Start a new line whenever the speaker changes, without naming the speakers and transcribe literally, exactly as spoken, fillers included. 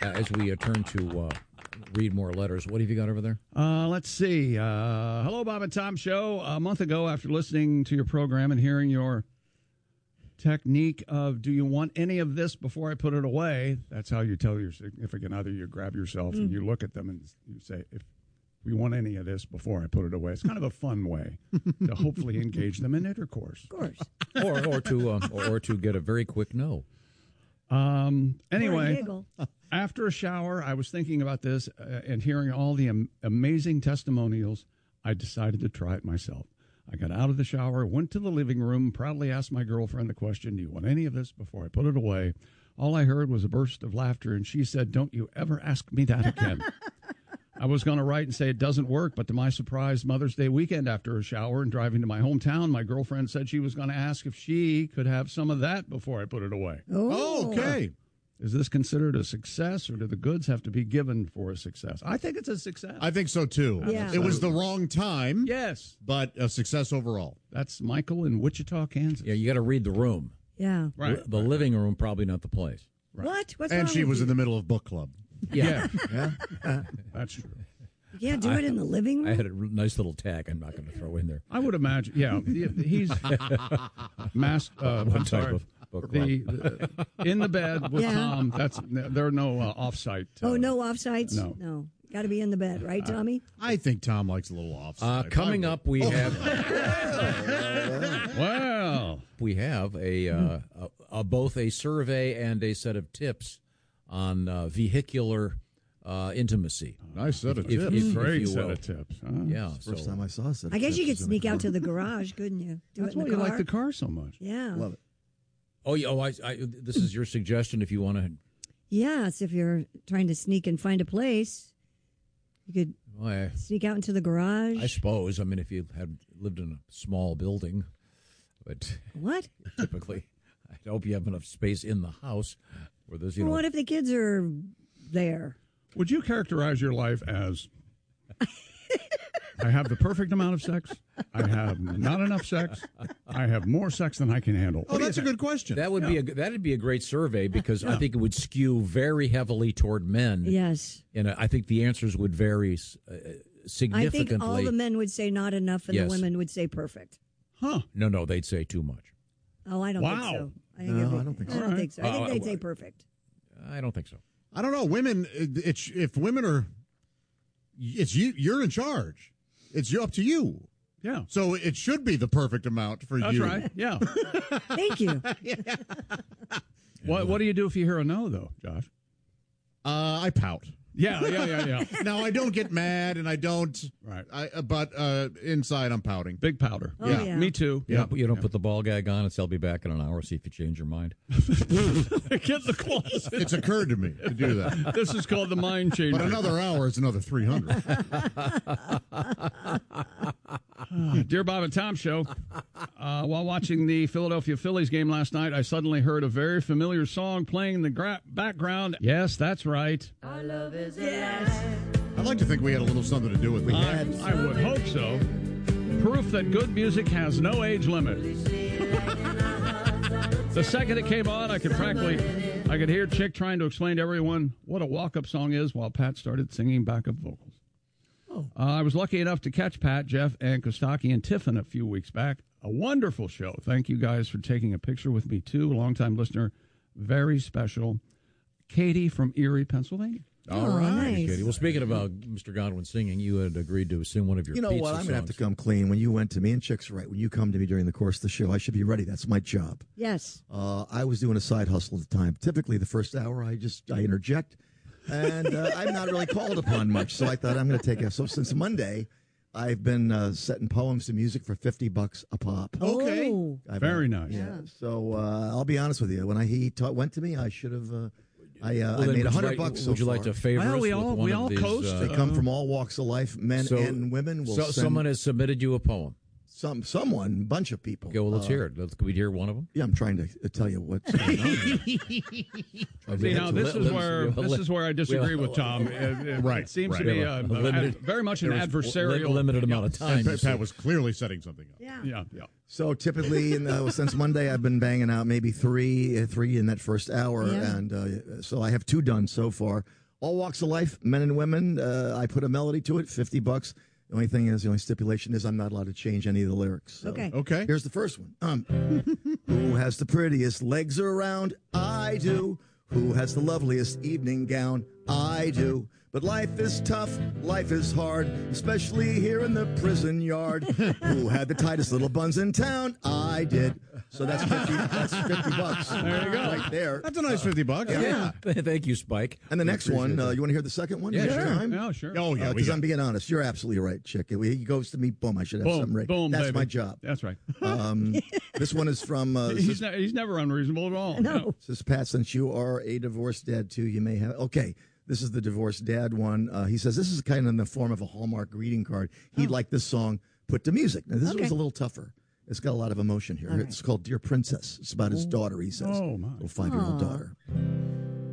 as we uh, turn to uh, read more letters. What have you got over there?
Uh, let's see. Uh, hello, Bob and Tom Show. A month ago, after listening to your program and hearing your technique of, do you want any of this before I put it away? That's how you tell your significant other. You grab yourself mm. and you look at them and you say, if we want any of this before I put it away. It's kind of a fun way to hopefully engage them in intercourse.
Of course.
or, or, to, um, or, or to get a very quick no.
Um. Anyway, after a shower, I was thinking about this uh, and hearing all the am- amazing testimonials. I decided to try it myself. I got out of the shower, went to the living room, proudly asked my girlfriend the question, do you want any of this before I put it away? All I heard was a burst of laughter, and she said, don't you ever ask me that again. I was going to write and say it doesn't work, but to my surprise, Mother's Day weekend after a shower and driving to my hometown, my girlfriend said she was going to ask if she could have some of that before I put it away.
Oh,
okay. Is this considered a success, or do the goods have to be given for a success? I think it's a success.
I think so, too.
Yeah.
It was the wrong time.
Yes.
But a success overall.
That's Michael in Wichita, Kansas.
Yeah, you got to read the room.
Yeah.
Right.
The
right.
living room, probably not the place.
Right.
What? What's
and
wrong
she
with
was
you?
in the middle of book club.
Yeah.
yeah.
That's true.
You can't do it in the living room?
I had a nice little tag I'm not going to throw in there.
I would imagine, yeah. He's mass, uh,
One
I'm
type
sorry,
of book
the, the, in the bed with
Yeah.
Tom. That's There are no uh, off-site. Uh,
Oh, no offsites?
No.
No. Got to be in the bed, right, Tommy?
I think Tom likes a little off.
Uh, coming up, we have
Well,
we have a, uh, a, a both a survey and a set of tips on uh, vehicular uh, intimacy.
Nice set of
If-
tips.
if- if
great
you
set
will.
of tips. Huh?
Yeah,
First
so
time I saw it.
I guess you could sneak out to the garage, couldn't you? Do
That's
it in
why
the
you
car?
like the car so much.
Yeah.
Love it.
oh, yeah, oh, I, I, this is your suggestion if you want to.
Yes, if you're trying to sneak and find a place, you could
Well, I,
sneak out into the garage.
I suppose. I mean, if you had lived in a small building, but
What?
typically, I hope you have enough space in the house where there's, you
Well,
know.
what if the kids are there?
Would you characterize your life as, I have the perfect amount of sex, I have not enough sex, I have more sex than I can handle?
Oh, that's a good question.
That would be a that'd be a great survey because I think it would skew very heavily toward men.
Yes.
And I think the answers would vary uh,
I
significantly.
think all the men would say not enough and
Yes.
the women would say perfect.
Huh.
No, no, they'd say too much.
Oh, I don't
Wow.
think so. I think
No,
it'd be-
I don't think
I
so.
don't think so. I think
Uh,
they'd say perfect.
I don't think so.
I don't know. Women, it's if women are, it's you. You're in charge. It's up to you.
Yeah.
So it should be the perfect amount for
That's
you.
right. Yeah.
Thank you.
What What do you do if you hear a no, though, Josh?
Uh, I pout.
Yeah, yeah, yeah, yeah.
Now I don't get mad, and I don't.
Right.
I uh, but uh, inside I'm pouting.
Big powder.
Oh, yeah. Yeah.
Me too.
You
Yeah.
don't, you don't put the ball gag on and say, I'll be back in an hour, see if you change your mind.
Get in the closet.
It's occurred to me to do that.
This is called the mind changer.
But another hour is another three hundred.
Dear Bob and Tom Show, uh, while watching the Philadelphia Phillies game last night, I suddenly heard a very familiar song playing in the gra- background. Yes, that's right.
I'd like to think we had a little something to do with it.
I, I would hope so. Proof that good music has no age limit. The second it came on, I could frankly, I could hear Chick trying to explain to everyone what a walk-up song is while Pat started singing backup vocals. Uh, I was lucky enough to catch Pat, Jeff, and Kostaki and Tiffin a few weeks back. A wonderful show. Thank you guys for taking a picture with me, too. Longtime listener, very special. Katie from Erie, Pennsylvania.
All
Oh,
right,
nice.
Katie. Well, speaking about Mister Godwin singing, you had agreed to sing one of your
You know
pizza
what? I'm going to have to
songs.
come clean. When you went to me, and Chick's right, when you come to me during the course of the show, I should be ready. That's my job.
Yes.
Uh, I was doing a side hustle at the time. Typically, the first hour, I just I interject, and uh, I'm not really called upon much. So I thought I'm going to take a. So since Monday, I've been uh, setting poems to music for fifty bucks a pop.
Okay.
Oh.
I've,
Very nice.
Yeah. So uh, I'll be honest with you. When I he ta- went to me, I should have. Uh, I uh,
Well,
I
then
made
would
a
you
hundred
like-
bucks. So
Would you like
far.
to favor
Well,
us
we
with
all-
one
we
of
all
these?
coast.
uh,
They come from all walks of life, men
so-
and women. Will
so,
send,
someone has submitted you a poem.
some someone, bunch of people.
Okay, well, let's
Uh,
hear it. Let's, can we hear one of them?
Yeah, I'm trying to uh, tell you what's going on here.
See, now this is where this is where I disagree with Tom. It, it,
Right,
it seems
right.
to be
We
a,
have a
a-
limited-
ad- very much an
There was
adversarial.
li- limited amount of time.
And
you
Pat,
see.
Pat was clearly setting something up.
Yeah.
Yeah, yeah.
So typically, in the, since Monday, I've been banging out maybe three, uh, three in that first hour,
Yeah.
and uh, so I have two done so far. All walks of life, men and women. Uh, I put a melody to it, fifty bucks. The only thing is, the only stipulation is I'm not allowed to change any of the lyrics. So.
Okay.
Okay.
Here's the first one. Um, who has the prettiest legs around? I do. Who has the loveliest evening gown? I do. But life is tough, life is hard, especially here in the prison yard. Who had the tightest little buns in town? I did. So that's fifty. That's fifty bucks.
There you go.
Right there.
That's a nice fifty bucks.
Yeah.
Thank you, Spike.
And the next one, uh,
that.
you want to hear the second one?
Yeah,
next
sure.
time?
Yeah, sure.
Oh, yeah. we
Because
got-
I'm being honest, you're absolutely right, Chick. He goes to me, boom, I should have
Boom,
something right.
boom,
That's
baby.
my job.
That's right.
Um, this one is from. Uh,
he's, ne- he's never unreasonable at all.
No.
Says Pat, since you are a divorced dad too, you may have. Okay, this is the divorced dad one. Uh, he says this is kind of in the form of a Hallmark greeting card. He'd like this song put to music. Now, this
Okay.
was a little tougher. It's got a lot of emotion here.
All right.
It's called Dear Princess. It's about his daughter, he says.
Oh, my.
Little five year old
Aw.
daughter.